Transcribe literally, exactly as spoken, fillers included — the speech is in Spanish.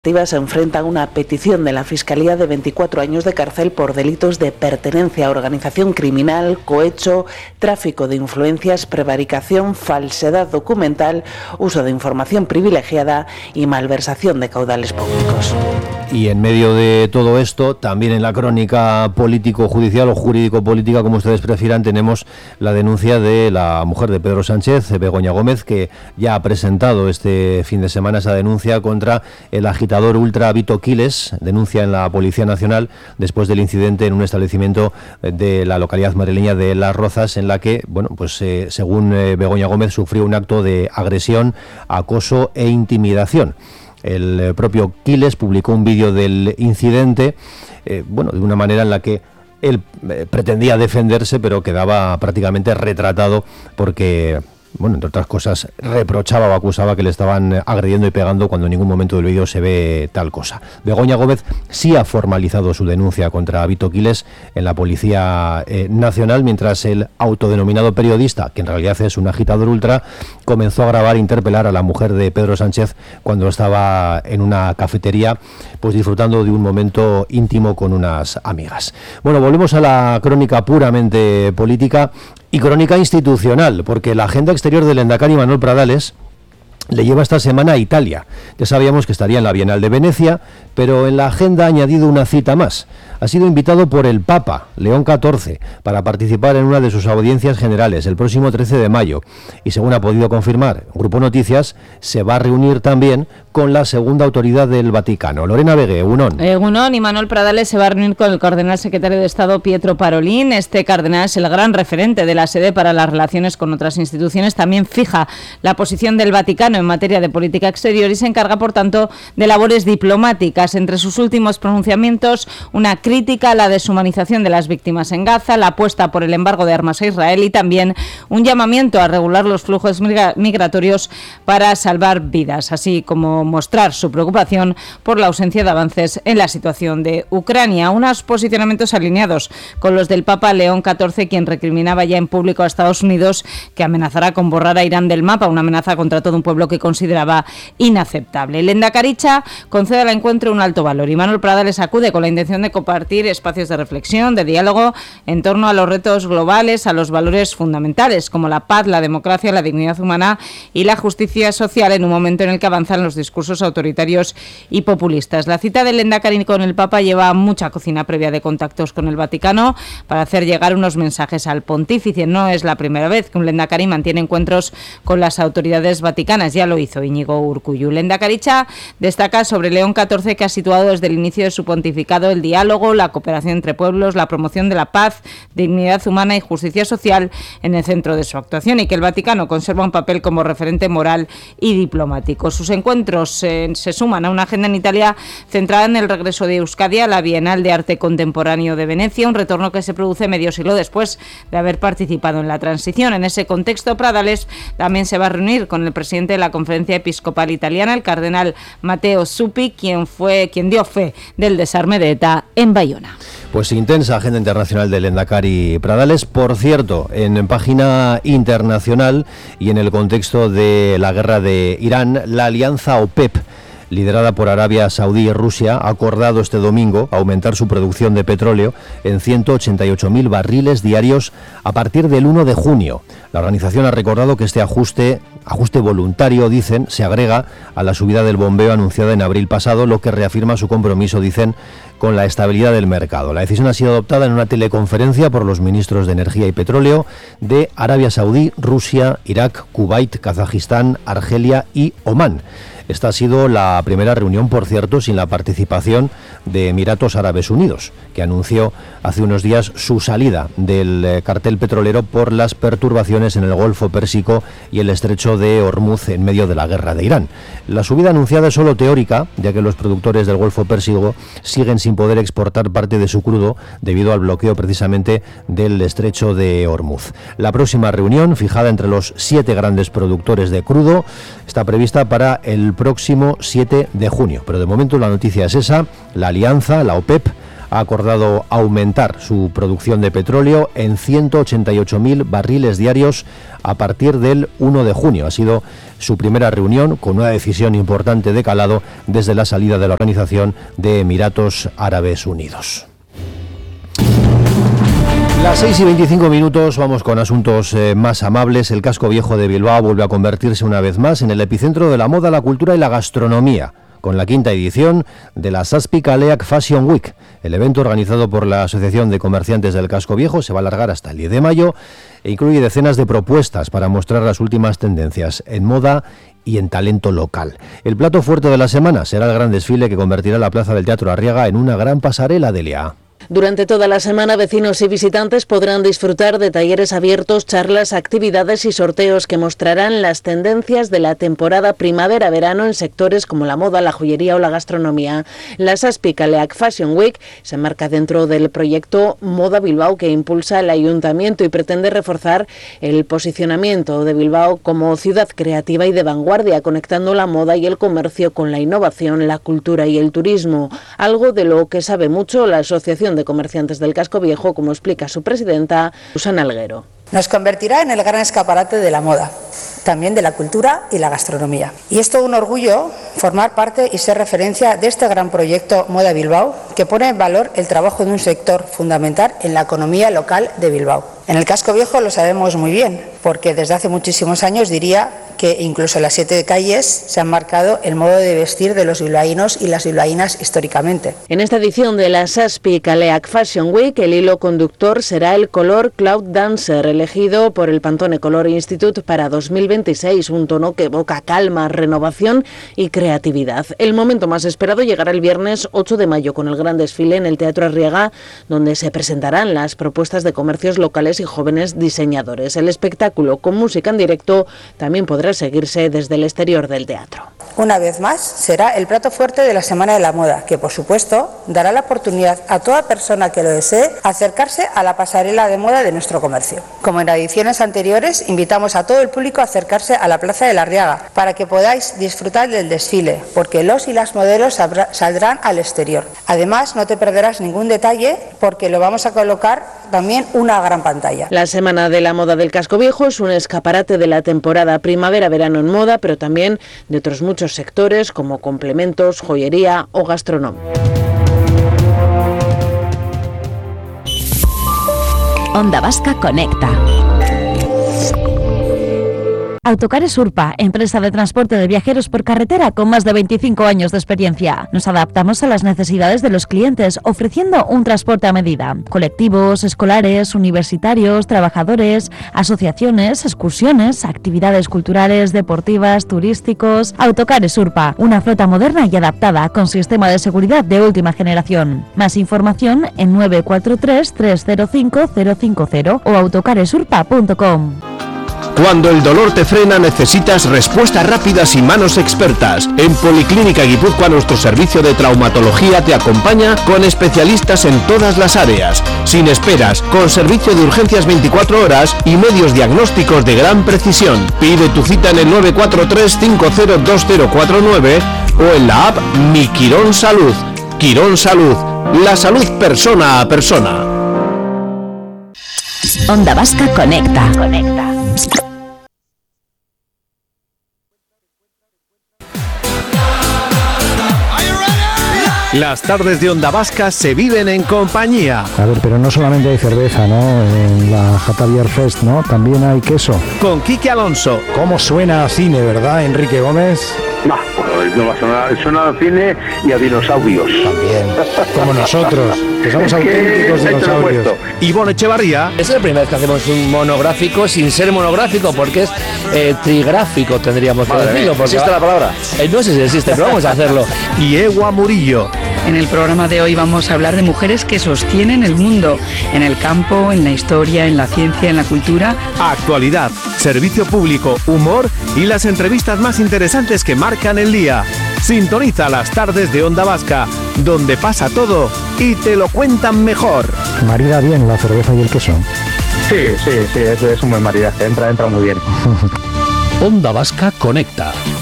se enfrenta a una petición de la Fiscalía de veinticuatro años de cárcel por delitos de pertenencia a organización criminal, cohecho, tráfico de influencias, prevaricación, falsedad documental, uso de información privilegiada y malversación de caudales públicos. Y en medio de todo esto, también en la crónica político-judicial o jurídico-política, como ustedes prefieran, tenemos la denuncia de la mujer de Pedro Sánchez, Begoña Gómez, que ya ha presentado este fin de semana esa denuncia contra el agitador ultra Vito Quiles, denuncia en la Policía Nacional después del incidente en un establecimiento de la localidad madrileña de Las Rozas, en la que, bueno, pues eh, según eh, Begoña Gómez, sufrió un acto de agresión, acoso e intimidación. El propio Quiles publicó un vídeo del incidente, eh, bueno, de una manera en la que él eh, pretendía defenderse, pero quedaba prácticamente retratado porque, bueno, entre otras cosas, reprochaba o acusaba que le estaban agrediendo y pegando cuando en ningún momento del vídeo se ve tal cosa. Begoña Gómez sí ha formalizado su denuncia contra Vito Quiles en la Policía eh, Nacional, mientras el autodenominado periodista, que en realidad es un agitador ultra, comenzó a grabar e interpelar a la mujer de Pedro Sánchez cuando estaba en una cafetería, pues disfrutando de un momento íntimo con unas amigas. Bueno, volvemos a la crónica puramente política y crónica institucional, porque la agenda exterior del lehendakari Manuel Pradales le lleva esta semana a Italia. Ya sabíamos que estaría en la Bienal de Venecia, pero en la agenda ha añadido una cita más. Ha sido invitado por el Papa, León catorce, para participar en una de sus audiencias generales el próximo trece de mayo. Y según ha podido confirmar Grupo Noticias, se va a reunir también con la segunda autoridad del Vaticano. Lorena Vegue, Egunon. Egunon, y Manuel Pradales se va a reunir con el cardenal secretario de Estado Pietro Parolin. Este cardenal es el gran referente de la sede para las relaciones con otras instituciones. También fija la posición del Vaticano en materia de política exterior y se encarga, por tanto, de labores diplomáticas. Entre sus últimos pronunciamientos, una crítica a la deshumanización de las víctimas en Gaza, la apuesta por el embargo de armas a Israel y también un llamamiento a regular los flujos migratorios para salvar vidas, así como mostrar su preocupación por la ausencia de avances en la situación de Ucrania. Unos posicionamientos alineados con los del Papa León catorce, quien recriminaba ya en público a Estados Unidos que amenazará con borrar a Irán del mapa, una amenaza contra todo un pueblo que consideraba inaceptable. El Lehendakaricha concede al encuentro un alto valor y Manuel Pradales acude con la intención de compartir espacios de reflexión, de diálogo en torno a los retos globales, a los valores fundamentales como la paz, la democracia, la dignidad humana y la justicia social, en un momento en el que avanzan los discursos autoritarios y populistas. La cita del Lehendakari con el Papa lleva mucha cocina previa de contactos con el Vaticano para hacer llegar unos mensajes al pontífice. No es la primera vez que un Lehendakari mantiene encuentros con las autoridades vaticanas, ya lo hizo Íñigo Urkullu. El Lehendakaricha destaca sobre León catorce, que ha situado desde el inicio de su pontificado el diálogo, la cooperación entre pueblos, la promoción de la paz, dignidad humana y justicia social en el centro de su actuación, y que el Vaticano conserva un papel como referente moral y diplomático. Sus encuentros eh, se suman a una agenda en Italia centrada en el regreso de Euskadi a la Bienal de Arte Contemporáneo de Venecia, un retorno que se produce medio siglo después de haber participado en la transición. En ese contexto, Pradales también se va a reunir con el presidente de la Conferencia Episcopal Italiana, el cardenal Matteo Zuppi, quien fue quien dio fe del desarme de ETA en Bayona. Pues intensa agenda internacional del lehendakari Pradales. Por cierto, en página internacional y en el contexto de la guerra de Irán, la alianza OPEP, liderada por Arabia Saudí y Rusia, ha acordado este domingo aumentar su producción de petróleo en ciento ochenta y ocho mil barriles diarios a partir del uno de junio. La organización ha recordado que este ajuste, ajuste voluntario, dicen, se agrega a la subida del bombeo anunciada en abril pasado, lo que reafirma su compromiso, dicen, con la estabilidad del mercado. La decisión ha sido adoptada en una teleconferencia por los ministros de Energía y Petróleo de Arabia Saudí, Rusia, Irak, Kuwait, Kazajistán, Argelia y Omán. Esta ha sido la primera reunión, por cierto, sin la participación de Emiratos Árabes Unidos, que anunció hace unos días su salida del cartel petrolero por las perturbaciones en el Golfo Pérsico y el estrecho de Hormuz en medio de la guerra de Irán. La subida anunciada es solo teórica, ya que los productores del Golfo Pérsico siguen sin poder exportar parte de su crudo debido al bloqueo precisamente del estrecho de Hormuz. La próxima reunión, fijada entre los siete grandes productores de crudo, está prevista para el próximo siete de junio. Pero de momento la noticia es esa: la alianza, la OPEP, ha acordado aumentar su producción de petróleo en ciento ochenta y ocho mil barriles diarios a partir del uno de junio. Ha sido su primera reunión con una decisión importante de calado desde la salida de la Organización de Emiratos Árabes Unidos. Las seis y veinticinco minutos, vamos con asuntos eh, más amables. El casco viejo de Bilbao vuelve a convertirse una vez más en el epicentro de la moda, la cultura y la gastronomía, con la quinta edición de la Zazpi Kaleak Fashion Week. El evento, organizado por la Asociación de Comerciantes del Casco Viejo, se va a alargar hasta el diez de mayo e incluye decenas de propuestas para mostrar las últimas tendencias en moda y en talento local. El plato fuerte de la semana será el gran desfile que convertirá la Plaza del Teatro Arriaga en una gran pasarela, Delia. Durante toda la semana, vecinos y visitantes podrán disfrutar de talleres abiertos, charlas, actividades y sorteos que mostrarán las tendencias de la temporada primavera-verano en sectores como la moda, la joyería o la gastronomía. La Zazpi Kaleak Fashion Week se enmarca dentro del proyecto Moda Bilbao que impulsa el Ayuntamiento y pretende reforzar el posicionamiento de Bilbao como ciudad creativa y de vanguardia, conectando la moda y el comercio con la innovación, la cultura y el turismo, algo de lo que sabe mucho la Asociación de Comerciantes del Casco Viejo, como explica su presidenta, Susana Alguero. Nos convertirá en el gran escaparate de la moda, también de la cultura y la gastronomía. Y es todo un orgullo formar parte y ser referencia de este gran proyecto Moda Bilbao, que pone en valor el trabajo de un sector fundamental en la economía local de Bilbao. En el Casco Viejo lo sabemos muy bien, porque desde hace muchísimos años diría que incluso en las siete calles se han marcado el modo de vestir de los bilbaínos y las bilbaínas históricamente. En esta edición de la Zazpi Kaleak Fashion Week, el hilo conductor será el color Cloud Dancer, elegido por el Pantone Color Institute para dos mil veintiséis, un tono que evoca calma, renovación y creatividad. El momento más esperado llegará el viernes ocho de mayo con el gran desfile en el Teatro Arriaga, donde se presentarán las propuestas de comercios locales y jóvenes diseñadores. El espectáculo con música en directo también podrá seguirse desde el exterior del teatro. Una vez más, será el plato fuerte de la Semana de la Moda, que por supuesto dará la oportunidad a toda persona que lo desee acercarse a la pasarela de moda de nuestro comercio. Como en ediciones anteriores, invitamos a todo el público a acercarse a la Plaza de la Arriaga para que podáis disfrutar del desfile, porque los y las modelos saldrán al exterior. Además, no te perderás ningún detalle porque lo vamos a colocar también una gran pantalla. La Semana de la Moda del Casco Viejo es un escaparate de la temporada primavera-verano en moda, pero también de otros muchos sectores como complementos, joyería o gastronomía. Onda Vasca Conecta. Autocares Urpa, empresa de transporte de viajeros por carretera con más de veinticinco años de experiencia. Nos adaptamos a las necesidades de los clientes, ofreciendo un transporte a medida. Colectivos, escolares, universitarios, trabajadores, asociaciones, excursiones, actividades culturales, deportivas, turísticos. Autocares Urpa, una flota moderna y adaptada con sistema de seguridad de última generación. Más información en nueve cuatro tres, tres cero cinco, cero cinco cero o autocaresurpa punto com. Cuando el dolor te frena, necesitas respuestas rápidas y manos expertas. En Policlínica Guipúzcoa, nuestro servicio de traumatología te acompaña con especialistas en todas las áreas, sin esperas, con servicio de urgencias veinticuatro horas y medios diagnósticos de gran precisión. Pide tu cita en el nueve cuatro tres, cinco cero dos cero cuatro nueve o en la app Mi Quirón Salud. Quirón Salud, la salud persona a persona. Onda Vasca Conecta. Conecta. Las tardes de Onda Vasca se viven en compañía. A ver, pero no solamente hay cerveza, ¿no? En la Jata Beer Fest, ¿no? También hay queso. Con Quique Alonso. ¿Cómo suena a cine, verdad, Enrique Gómez? No, no va a sonar, suena a cine y a dinosaurios. También, como nosotros, que somos auténticos dinosaurios. Ivonne Echevarría. Es la primera vez que hacemos un monográfico sin ser monográfico, porque es eh, trigráfico, tendríamos que decirlo. ¿Existe va... la palabra? Eh, no sé si existe, pero vamos a hacerlo. Y Ewa Murillo. En el programa de hoy vamos a hablar de mujeres que sostienen el mundo, en el campo, en la historia, en la ciencia, en la cultura. Actualidad, servicio público, humor y las entrevistas más interesantes que marcan el día. Sintoniza las tardes de Onda Vasca, donde pasa todo y te lo cuentan mejor. Marida bien la cerveza y el queso. Sí, sí, sí, eso es un buen maridaje, entra, entra muy bien. Onda Vasca Conecta.